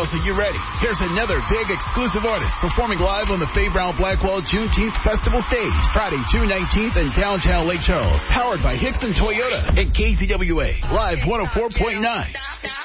Charles, are you ready? Here's another big exclusive artist performing live on the Faye Brown Blackwell Juneteenth Festival stage, Friday, June 19th in downtown Lake Charles. Powered by Hickson Toyota and KZWA, Live 104.9.